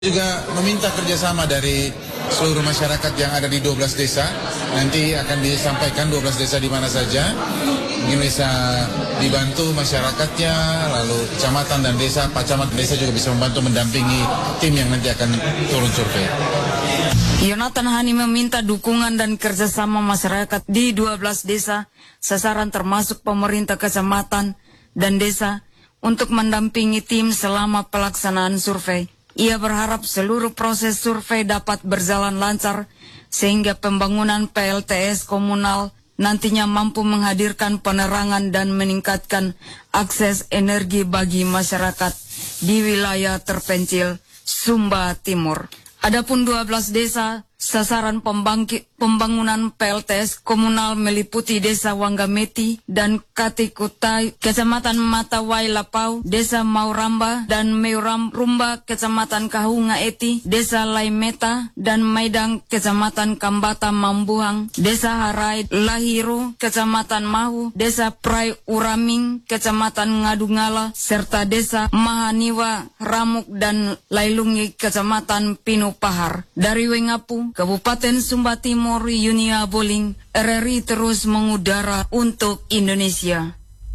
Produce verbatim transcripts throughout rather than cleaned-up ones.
Juga meminta kerjasama dari seluruh masyarakat yang ada di dua belas desa. Nanti akan disampaikan dua belas desa di mana saja. Mungkin bisa dibantu masyarakatnya, lalu kecamatan dan desa, Pak Camat desa juga bisa membantu mendampingi tim yang nanti akan turun survei. Yonatan Hani meminta dukungan dan kerjasama masyarakat di dua belas desa, sasaran termasuk pemerintah kecamatan dan desa, untuk mendampingi tim selama pelaksanaan survei. Ia berharap seluruh proses survei dapat berjalan lancar sehingga pembangunan P L T S komunal nantinya mampu menghadirkan penerangan dan meningkatkan akses energi bagi masyarakat di wilayah terpencil Sumba Timur. Adapun dua belas desa, sasaran pembangkit, pembangunan P L T S komunal meliputi Desa Wanggameti dan Katikutai, Kecamatan Matawai Lapau, Desa Mauramba dan Meurumba, Kecamatan Kahunga Eti, Desa Laimeta dan Maidang, Kecamatan Kambata Mambuhang, Desa Harai Lahiru, Kecamatan Mahu, Desa Prai Uraming, Kecamatan Ngadungala, serta Desa Mahaniwa Ramuk dan Lailungi, Kecamatan Pinu Pahar. Dari Wengapu, Kabupaten Sumba Timur, Yunia Boling, R R I terus mengudara untuk Indonesia.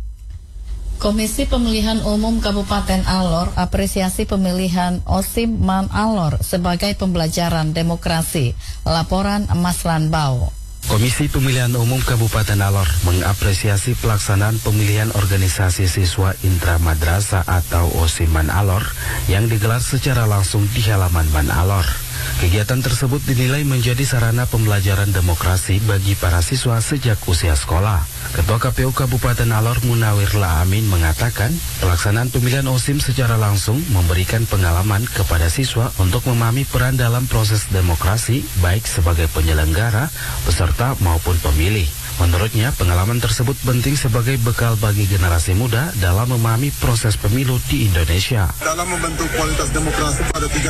Komisi Pemilihan Umum Kabupaten Alor apresiasi pemilihan Osim Man Alor sebagai pembelajaran demokrasi. Laporan Maslan Bau. Komisi Pemilihan Umum Kabupaten Alor mengapresiasi pelaksanaan pemilihan organisasi siswa Intra Madrasah atau Osiman Alor yang digelar secara langsung di halaman Man Alor. Kegiatan tersebut dinilai menjadi sarana pembelajaran demokrasi bagi para siswa sejak usia sekolah. Ketua K P U Kabupaten Alor Munawir Laamin mengatakan, pelaksanaan pemilihan Osim secara langsung memberikan pengalaman kepada siswa untuk memahami peran dalam proses demokrasi, baik sebagai penyelenggara, peserta maupun pemilih. Menurutnya, pengalaman tersebut penting sebagai bekal bagi generasi muda dalam memahami proses pemilu di Indonesia. Dalam membentuk kualitas demokrasi pada tiga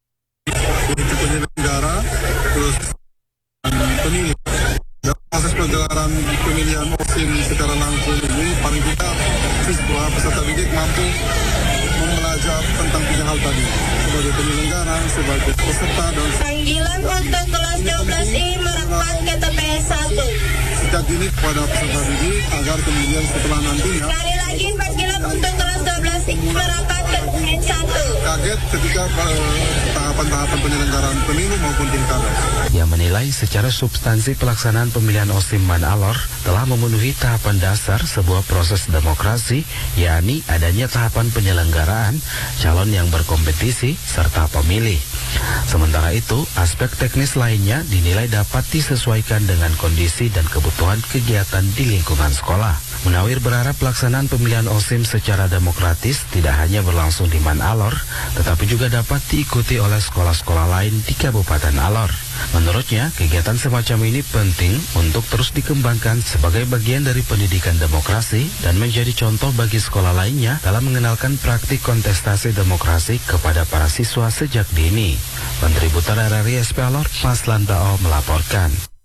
yaitu penyelenggara, terus pemilih. Dalam proses penyelenggaraan pemilihan Osim secara langsung ini, paling tidak siswa peserta didik mampu membelajar tentang tiga hal tadi, sebagai penyelenggara, sebagai peserta, dan panggilan untuk kelas dua belas I merapat ke T P S satu. Sejak dini kepada peserta didik agar kemudian setelah nantinya sekali lagi panggilan untuk kelas dua belas I merapat ke T P S satu. Kaget ketika uh, tahapan-tahapan penyelenggaraan pemilu maupun pilkada. Ia menilai secara substansi pelaksanaan pemilihan Osim Man Alor telah memenuhi tahapan dasar sebuah proses demokrasi, yakni adanya tahapan penyelenggaraan, calon yang berkompetisi, serta pemilih. Sementara itu, aspek teknis lainnya dinilai dapat disesuaikan dengan kondisi dan kebutuhan kegiatan di lingkungan sekolah. Munawir berharap pelaksanaan pemilihan Osim secara demokratis tidak hanya berlangsung di Man Alor, tetapi juga dapat diikuti oleh sekolah-sekolah lain di Kabupaten Alor. Menurutnya, kegiatan semacam ini penting untuk terus dikembangkan sebagai bagian dari pendidikan demokrasi dan menjadi contoh bagi sekolah lainnya dalam mengenalkan praktik kontestasi demokrasi kepada para siswa sejak dini. Kontributor R R I S P Alor, Maslan Bau melaporkan.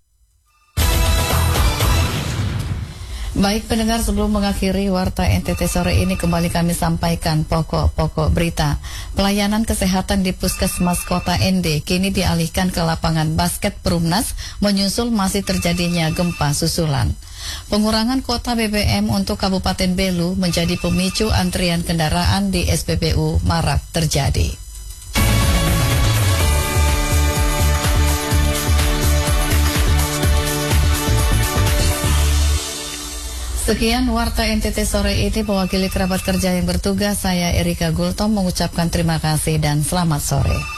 Baik pendengar, sebelum mengakhiri Warta N T T sore ini kembali kami sampaikan pokok-pokok berita. Pelayanan kesehatan di Puskesmas Kota N D kini dialihkan ke lapangan basket Perumnas menyusul masih terjadinya gempa susulan. Pengurangan kuota B B M untuk Kabupaten Belu menjadi pemicu antrian kendaraan di S P B U marak terjadi. Sekian Warta N T T sore ini, mewakili kerabat kerja yang bertugas, saya Erika Gultom mengucapkan terima kasih dan selamat sore.